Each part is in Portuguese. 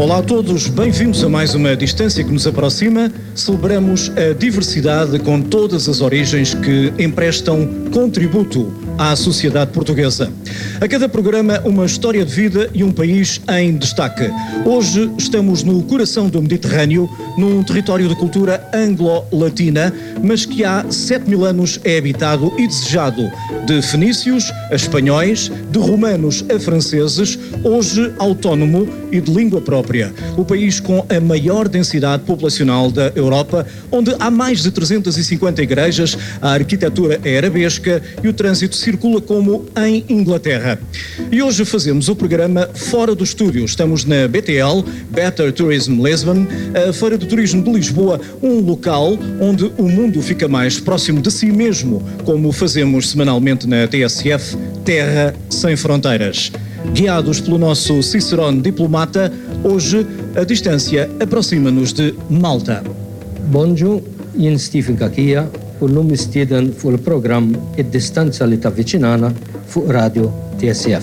Olá a todos, bem-vindos a mais uma distância que nos aproxima. Celebramos a diversidade com todas as origens que emprestam contributo à sociedade portuguesa. A cada programa, uma história de vida e um país em destaque. Hoje estamos no coração do Mediterrâneo, num território de cultura anglo-latina, mas que há 7.000 anos é habitado e desejado. De fenícios a espanhóis, de romanos a franceses, hoje autónomo e de língua própria. O país com a maior densidade populacional da Europa, onde há mais de 350 igrejas, a arquitetura é arabesca e o trânsito circula como em Inglaterra. E hoje fazemos o programa fora do estúdio. Estamos na BTL, Better Tourism Lisbon, a Feira de Turismo de Lisboa, um local onde o mundo fica mais próximo de si mesmo, como fazemos semanalmente na TSF, Terra Sem Fronteiras. Guiados pelo nosso Cicerone diplomata, hoje a distância aproxima-nos de Malta. Bonjour, in Stephen Kakia, o nome stiden för o program I distanza lite vicinana för Radio TSF.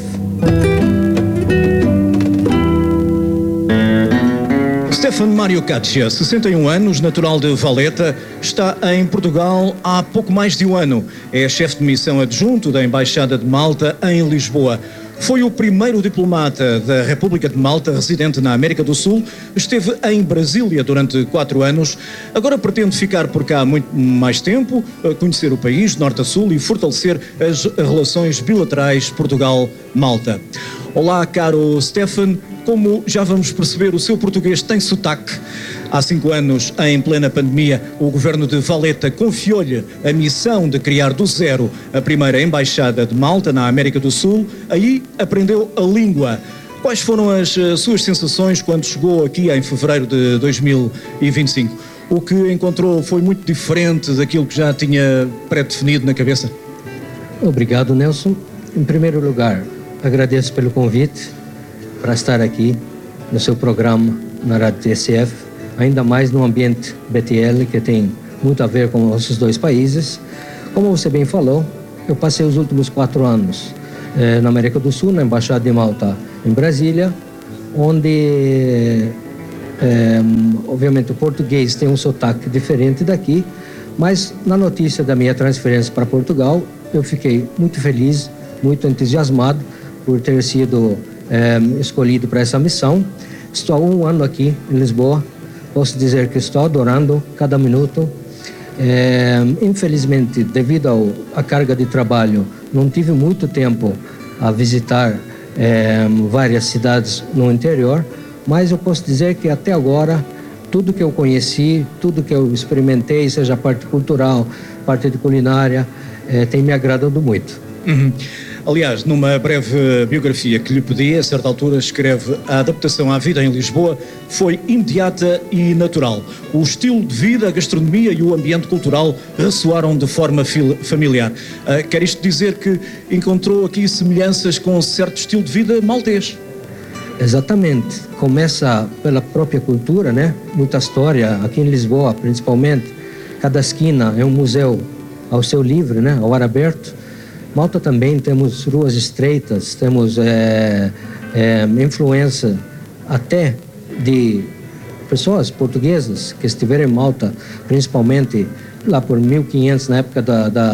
Stefan Mário Caccia, 61 anos, natural de Valeta, está em Portugal há pouco mais de um ano. É chefe de missão adjunto da Embaixada de Malta em Lisboa. Foi o primeiro diplomata da República de Malta residente na América do Sul. Esteve em Brasília durante 4 anos. Agora pretende ficar por cá muito mais tempo, conhecer o país de norte a sul e fortalecer as relações bilaterais Portugal-Malta. Olá, caro Stefan. Como já vamos perceber, o seu português tem sotaque. Há 5 anos, em plena pandemia, o governo de Valeta confiou-lhe a missão de criar do zero a primeira embaixada de Malta na América do Sul. Aí aprendeu a língua. Quais foram as suas sensações quando chegou aqui em fevereiro de 2025? O que encontrou foi muito diferente daquilo que já tinha pré-definido na cabeça? Obrigado, Nelson. Em primeiro lugar, agradeço pelo convite para estar aqui no seu programa na Rádio TSF, ainda mais no ambiente BTL, que tem muito a ver com nossos dois países. Como você bem falou, eu passei os últimos 4 anos na América do Sul, na Embaixada de Malta em Brasília, onde, obviamente, o português tem um sotaque diferente daqui, mas na notícia da minha transferência para Portugal, eu fiquei muito feliz, muito entusiasmado por ter sido escolhido para essa missão. Estou há 1 ano aqui em Lisboa. Posso dizer que estou adorando cada minuto. Infelizmente, devido à carga de trabalho, não tive muito tempo a visitar várias cidades no interior, mas eu posso dizer que até agora, tudo que eu conheci, tudo que eu experimentei, seja a parte cultural, parte de culinária, tem me agradado muito. Uhum. Aliás, numa breve biografia que lhe pedi, a certa altura escreve: a adaptação à vida em Lisboa foi imediata e natural. O estilo de vida, a gastronomia e o ambiente cultural ressoaram de forma familiar. Quer isto dizer que encontrou aqui semelhanças com um certo estilo de vida maltês? Exatamente. Começa pela própria cultura, né? Muita história, aqui em Lisboa principalmente. Cada esquina é um museu ao seu livre, né? Ao ar aberto. Malta também temos ruas estreitas, temos influência até de pessoas portuguesas que estiveram em Malta, principalmente lá por 1500, na época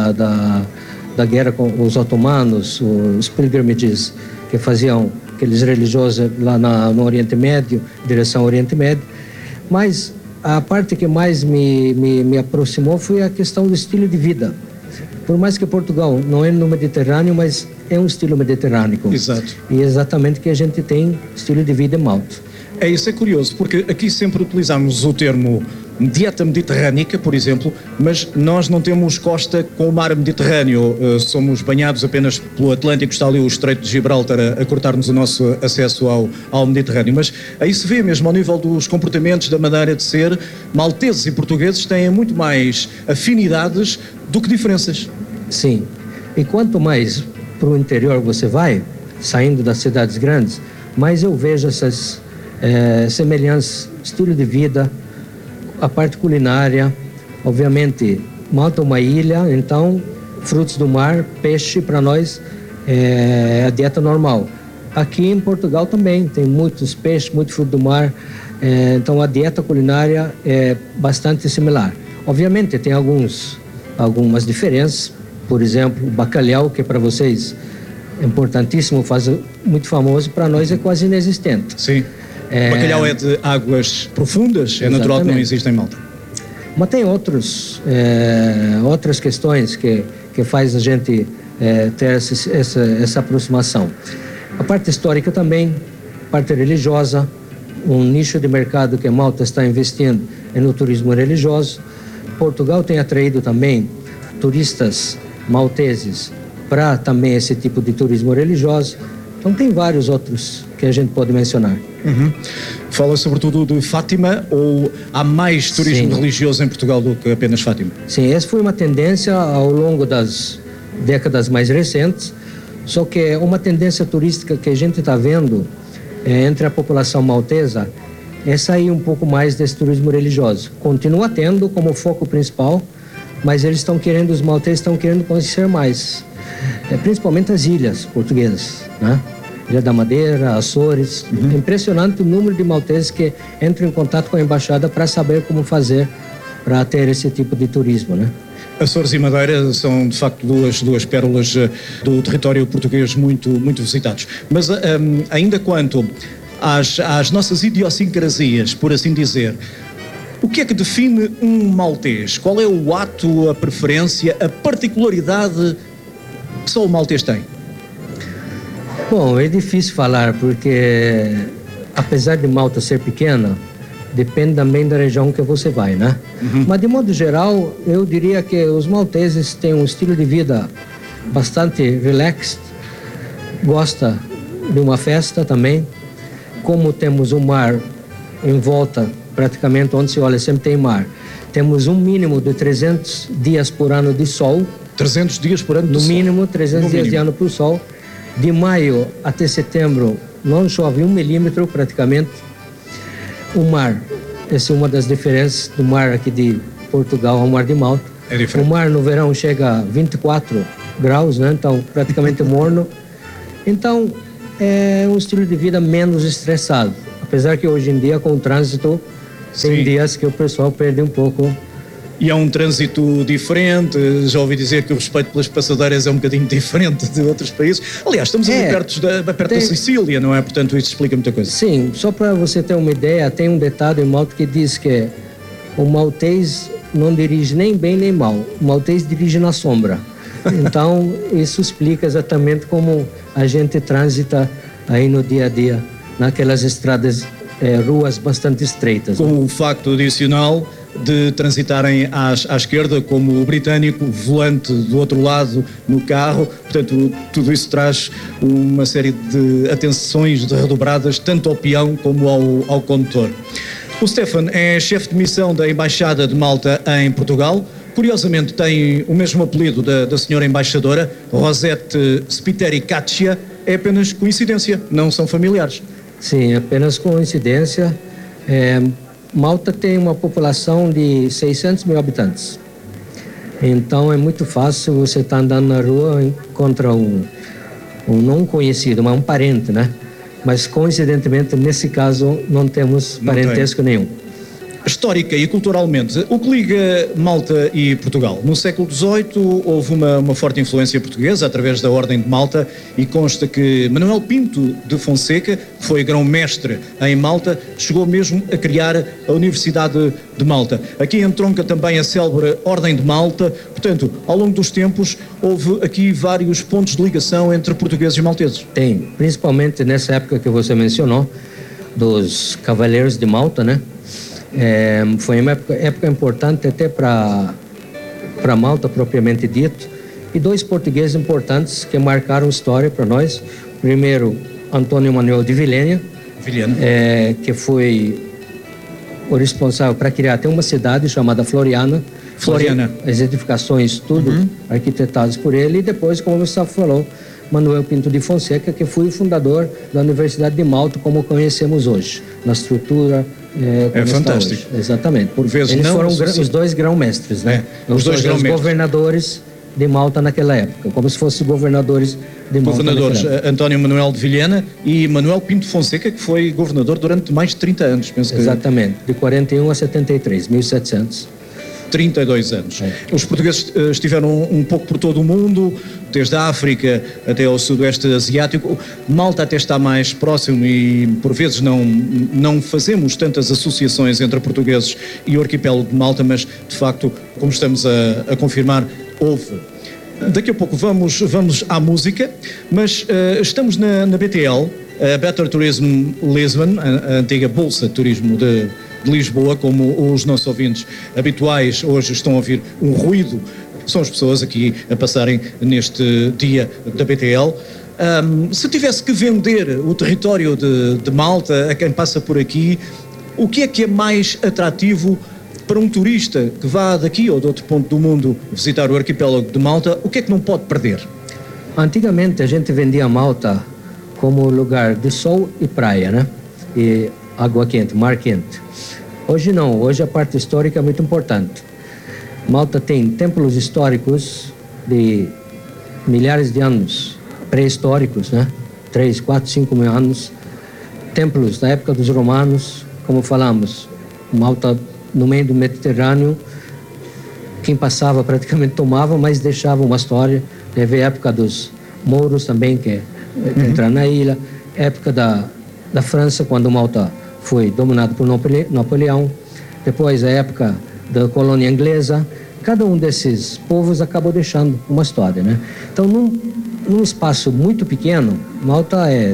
da guerra com os otomanos, os pilgrimages que faziam aqueles religiosos lá no Oriente Médio, direção ao Oriente Médio. Mas a parte que mais me aproximou foi a questão do estilo de vida. Por mais que Portugal não é no Mediterrâneo, mas é um estilo mediterrâneo. Exato. E é exatamente que a gente tem estilo de vida em Malta. Isso é curioso, porque aqui sempre utilizamos o termo dieta mediterrânica, por exemplo, mas nós não temos costa com o mar Mediterrâneo. Somos banhados apenas pelo Atlântico, está ali o Estreito de Gibraltar a cortar-nos o nosso acesso ao Mediterrâneo. Mas aí se vê mesmo ao nível dos comportamentos, da maneira de ser, malteses e portugueses têm muito mais afinidades do que diferenças. Sim, e quanto mais para o interior você vai, saindo das cidades grandes, mais eu vejo essas semelhanças, estilo de vida, a parte culinária. Obviamente, Malta é uma ilha, então frutos do mar, peixe para nós é a dieta normal. Aqui em Portugal também tem muitos peixes, muito fruto do mar, então a dieta culinária é bastante similar. Obviamente tem algumas diferenças, por exemplo, o bacalhau, que para vocês é importantíssimo, muito famoso, para nós é quase inexistente. Sim, o bacalhau é de águas profundas, é natural que não existe em Malta. Mas tem outras questões que faz a gente ter essa aproximação. A parte histórica também, a parte religiosa, um nicho de mercado que Malta está investindo é no turismo religioso. Portugal tem atraído também turistas malteses para também esse tipo de turismo religioso. Então tem vários outros que a gente pode mencionar. Uhum. Fala sobretudo de Fátima, ou há mais turismo religioso em Portugal do que apenas Fátima? Sim, essa foi uma tendência ao longo das décadas mais recentes, só que é uma tendência turística que a gente está vendo entre a população maltesa é sair um pouco mais desse turismo religioso. Continua tendo como foco principal, mas os malteses estão querendo conhecer mais, principalmente as ilhas portuguesas, né? Ilha da Madeira, Açores. É impressionante o número de malteses que entram em contato com a embaixada para saber como fazer para ter esse tipo de turismo, né? Açores e Madeira são, de facto, duas pérolas do território português muito visitados. Mas ainda quanto às nossas idiosincrasias, por assim dizer, o que é que define um maltês? Qual é o ato, a preferência, a particularidade que só o maltês tem? Bom, é difícil falar, porque apesar de Malta ser pequena, depende também da região que você vai, né? Mas de modo geral, eu diria que os malteses têm um estilo de vida bastante relaxed, gosta de uma festa também. Como temos um mar em volta, praticamente onde se olha sempre tem mar, temos um mínimo de 300 dias por ano de sol. 300 dias por ano de sol? No mínimo, 300 dias de ano por sol. De maio até setembro não chove 1 milímetro praticamente. O mar, essa é uma das diferenças do mar aqui de Portugal ao mar de Malta. É diferente. O mar no verão chega a 24 graus, né? Então praticamente morno. Então é um estilo de vida menos estressado. Apesar que hoje em dia com o trânsito tem dias que o pessoal perde um pouco. E há um trânsito diferente, já ouvi dizer que o respeito pelas passadeiras é um bocadinho diferente de outros países. Aliás, estamos ali perto da Sicília, não é? Portanto, isso explica muita coisa. Sim, só para você ter uma ideia, tem um ditado em Malta que diz que o maltês não dirige nem bem nem mal, o maltês dirige na sombra. Então, isso explica exatamente como a gente transita aí no dia a dia, naquelas estradas, ruas bastante estreitas. Com o facto adicional de transitarem à esquerda, como o britânico, volante do outro lado no carro. Portanto, tudo isso traz uma série de atenções redobradas, tanto ao peão como ao condutor. O Stefan é chefe de missão da Embaixada de Malta em Portugal. Curiosamente, tem o mesmo apelido da senhora embaixadora, Rosette Spiteri Caccia. É apenas coincidência, não são familiares. Sim, apenas coincidência. Malta tem uma população de 600 mil habitantes. Então é muito fácil você estar andando na rua e encontrar um não conhecido, mas um parente, né? Mas coincidentemente, nesse caso, não temos parentesco nenhum. Histórica e culturalmente, o que liga Malta e Portugal? No século XVIII houve uma forte influência portuguesa através da Ordem de Malta, e consta que Manuel Pinto de Fonseca, que foi grão-mestre em Malta, chegou mesmo a criar a Universidade de Malta. Aqui entronca também a célebre Ordem de Malta. Portanto, ao longo dos tempos, houve aqui vários pontos de ligação entre portugueses e malteses. Tem, principalmente nessa época que você mencionou, dos Cavaleiros de Malta, né? Foi uma época importante até para Malta, propriamente dito, e dois portugueses importantes que marcaram história para nós. Primeiro, Antônio Manuel de Vilhena, que foi o responsável para criar até uma cidade chamada Floriana. As edificações, tudo arquitetadas por ele. E depois, como você falou, Manuel Pinto de Fonseca, que foi o fundador da Universidade de Malta, como conhecemos hoje, na estrutura. É fantástico. Exatamente. Por vezes eles não, foram os dois grão-mestres, né? Os dois grão-mestres. Governadores de Malta naquela época, como se fossem governadores de Malta. Governadores António Manuel de Vilhena e Manuel Pinto Fonseca, que foi governador durante mais de 30 anos. Penso que... Exatamente, de 41 a 73, 1700. 32 anos. Os portugueses estiveram um pouco por todo o mundo, desde a África até ao sudoeste asiático. Malta até está mais próximo e, por vezes, não fazemos tantas associações entre portugueses e o arquipélago de Malta, mas, de facto, como estamos a confirmar, houve. Daqui a pouco vamos à música, mas estamos na BTL, a Better Tourism Lisbon, a antiga Bolsa de Turismo de Lisboa, como os nossos ouvintes habituais hoje estão a ouvir um ruído, são as pessoas aqui a passarem neste dia da BTL. Se tivesse que vender o território de Malta a quem passa por aqui, o que é mais atrativo para um turista que vá daqui ou de outro ponto do mundo visitar o arquipélago de Malta? O que é que não pode perder? Antigamente a gente vendia Malta como lugar de sol e praia, né? E água quente, mar quente. Hoje não, hoje a parte histórica é muito importante. Malta tem templos históricos de milhares de anos, pré-históricos, né? 3, 4, 5 mil anos. Templos da época dos romanos, como falamos, Malta no meio do Mediterrâneo, quem passava praticamente tomava, mas deixava uma história. Teve a época dos mouros também, que entraram na ilha, época da França, quando Malta foi dominado por Napoleão, depois a época da colônia inglesa. Cada um desses povos acabou deixando uma história, né? Então, num espaço muito pequeno, Malta é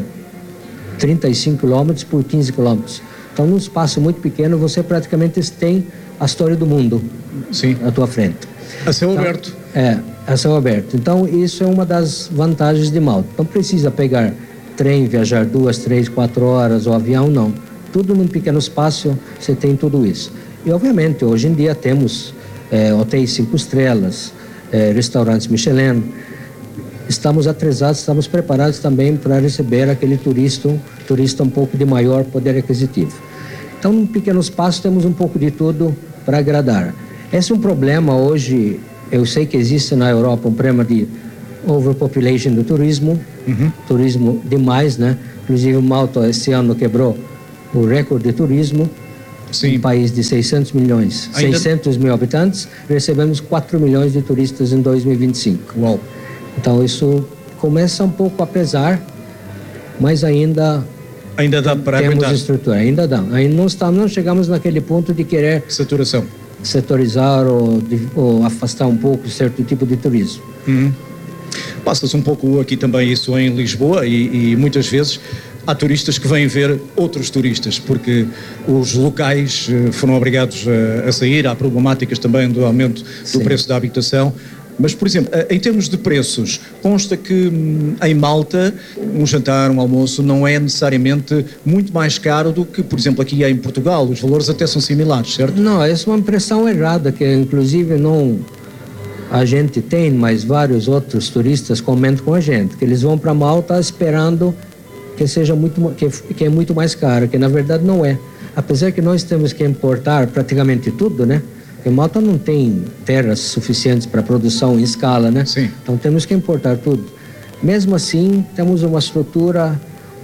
35 quilômetros por 15 quilômetros. Então, num espaço muito pequeno, você praticamente tem a história do mundo. Sim. À tua frente. A céu aberto. A céu aberto. Então, isso é uma das vantagens de Malta. Não precisa pegar trem, viajar 2, 3, 4 horas, ou avião, não. Tudo num pequeno espaço, você tem tudo isso. E, obviamente, hoje em dia temos hotéis 5 estrelas, restaurantes Michelin. Estamos atrasados, estamos preparados também para receber aquele turista um pouco de maior poder aquisitivo. Então, num pequeno espaço, temos um pouco de tudo para agradar. Esse é um problema hoje, eu sei que existe na Europa um problema de overpopulation do turismo, turismo demais, né? Inclusive, Malta, esse ano, quebrou o recorde de turismo. Sim. Um país de 600 milhões, 600 mil habitantes, recebemos 4 milhões de turistas em 2025. Uau! Então, isso começa um pouco a pesar, mas ainda dá para temos aguentar. Estrutura, ainda dá. Ainda não chegamos naquele ponto de querer setorizar ou afastar um pouco certo tipo de turismo. Passa-se um pouco aqui também isso em Lisboa e muitas vezes há turistas que vêm ver outros turistas, porque os locais foram obrigados a sair. Há problemáticas também do aumento do preço da habitação. Mas, por exemplo, em termos de preços, consta que em Malta um jantar, um almoço não é necessariamente muito mais caro do que, por exemplo, aqui em Portugal. Os valores até são similares, certo? Não, essa é uma impressão errada, que inclusive não a gente tem, mas vários outros turistas comentam com a gente, que eles vão para Malta esperando que seja que é muito mais caro, que na verdade não é. Apesar que nós temos que importar praticamente tudo, né? Porque Malta não tem terras suficientes para produção em escala, né? Sim. Então temos que importar tudo. Mesmo assim, temos uma estrutura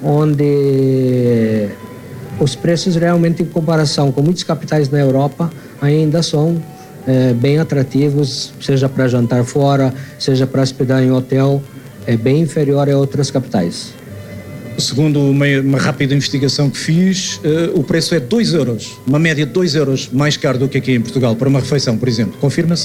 onde os preços realmente, em comparação com muitas capitais na Europa, ainda são bem atrativos, seja para jantar fora, seja para hospedar em hotel, é bem inferior a outras capitais. Segundo uma rápida investigação que fiz, o preço é 2 euros, uma média de 2 euros mais caro do que aqui em Portugal, para uma refeição, por exemplo. Confirma-se?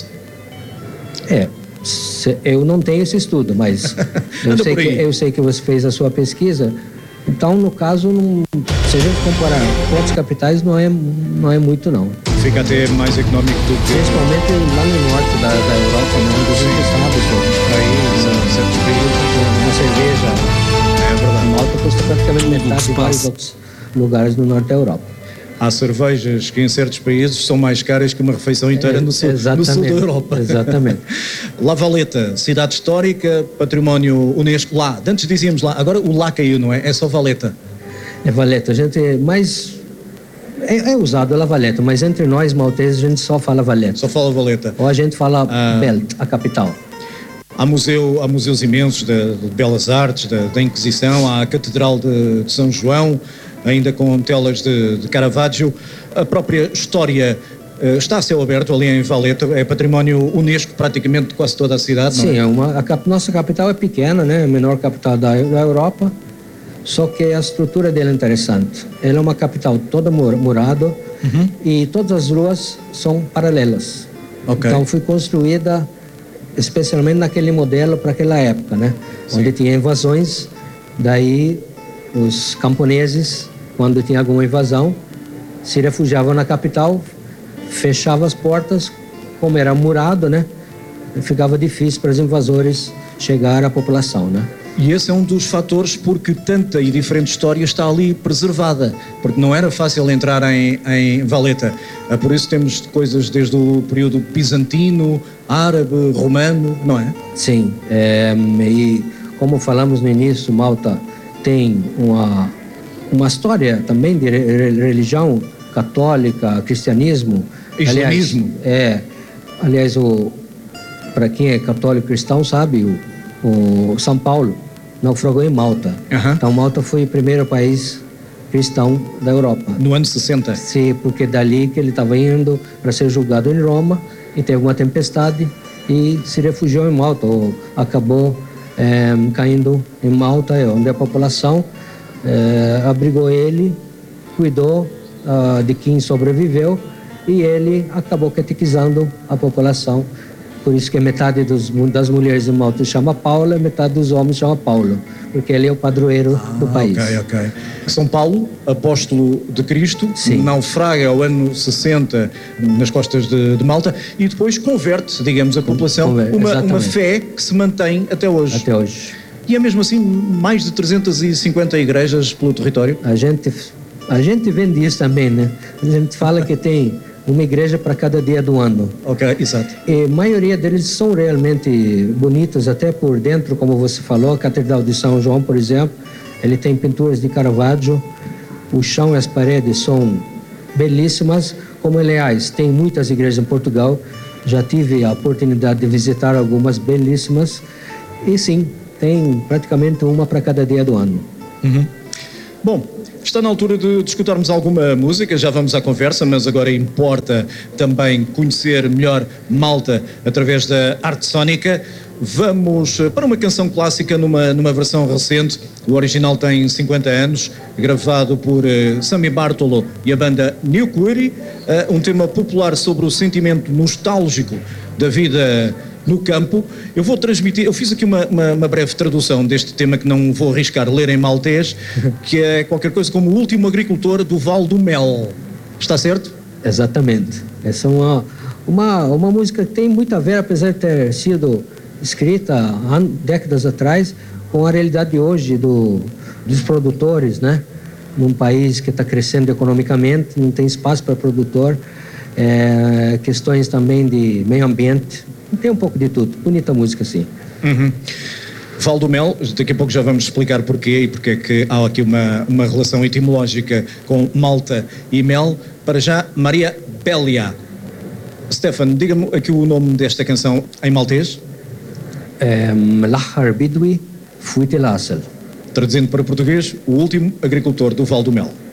Eu não tenho esse estudo, mas eu sei que você fez a sua pesquisa. Então, no caso, se a gente comparar com outras capitais, não é muito, não. Fica até mais económico do que... Principalmente lá no norte da Europa, onde a gente sabe, aí, certos países, uma cerveja... Malta custa praticamente metade de vários outros lugares do norte da Europa. Há cervejas que em certos países são mais caras que uma refeição inteira no sul da Europa. Exatamente. La Valeta, cidade histórica, património Unesco lá. Antes dizíamos lá, agora o lá caiu, não é? É só Valeta. É Valeta, a gente mais... É usado a La Valeta, mas entre nós malteses a gente só fala Valeta. Só fala Valeta. Ou a gente fala Belt, a capital. Há museus imensos de Belas Artes, da Inquisição, há a Catedral de São João, ainda com telas de Caravaggio. A própria história está a céu aberto ali em Valletta, é património Unesco praticamente de quase toda a cidade, não é? Sim, nossa capital é pequena, né? A menor capital da Europa, só que a estrutura dela é interessante. Ela é uma capital toda murada e todas as ruas são paralelas. Okay. Então foi construída especialmente naquele modelo para aquela época, né? Sim. Onde tinha invasões, daí os camponeses, quando tinha alguma invasão, se refugiavam na capital, fechavam as portas, como era murado, né? Ficava difícil para os invasores chegar à população, né? E esse é um dos fatores porque tanta e diferente história está ali preservada, porque não era fácil entrar em Valletta. Por isso temos coisas desde o período bizantino, árabe, romano, não é? Sim, e como falamos no início, Malta tem uma história também de religião católica, cristianismo. Islamismo. Aliás, para quem é católico cristão sabe, o São Paulo naufragou em Malta. Então Malta foi o primeiro país cristão da Europa. No ano 60? Sim, porque dali que ele estava indo para ser julgado em Roma e teve uma tempestade e se refugiou em Malta, ou acabou caindo em Malta, onde a população abrigou ele, cuidou de quem sobreviveu e ele acabou catequizando a população. Por isso que metade das mulheres de Malta chama Paula e metade dos homens chama Paulo, porque ele é o padroeiro do país. Ok. São Paulo, apóstolo de Cristo, Sim. naufraga ao ano 60 nas costas de Malta e depois converte, digamos, a população, uma fé que se mantém até hoje. Até hoje. E é mesmo assim mais de 350 igrejas pelo território? A gente vende isso também, né? A gente fala que tem uma igreja para cada dia do ano. Ok, exato. E a maioria deles são realmente bonitas, até por dentro, como você falou, a Catedral de São João, por exemplo, ele tem pinturas de Caravaggio, o chão e as paredes são belíssimas, como aliás, tem muitas igrejas em Portugal, já tive a oportunidade de visitar algumas belíssimas, e sim, tem praticamente uma para cada dia do ano. Bom, está na altura de escutarmos alguma música, já vamos à conversa, mas agora importa também conhecer melhor Malta através da arte sónica. Vamos para uma canção clássica numa versão recente. O original tem 50 anos, gravado por Sammy Bartolo e a banda New Query, um tema popular sobre o sentimento nostálgico da vida no campo. Eu vou transmitir, eu fiz aqui uma breve tradução deste tema que não vou arriscar ler em maltês, que é qualquer coisa como o último agricultor do Val do Mel. Está certo? Exatamente. Essa é uma música que tem muito a ver, apesar de ter sido escrita há décadas atrás, com a realidade de hoje dos produtores, né? Num país que está crescendo economicamente, não tem espaço para produtor, questões também de meio ambiente. Tem um pouco de tudo. Bonita música, sim. Val do Mel, daqui a pouco já vamos explicar porquê e porque é que há aqui uma relação etimológica com Malta e mel. Para já, Maria Bélia. Stefan, diga-me aqui o nome desta canção em maltês. Lahar Bidwi Fuite Lassel. Traduzindo para português, o último agricultor do Val do Mel.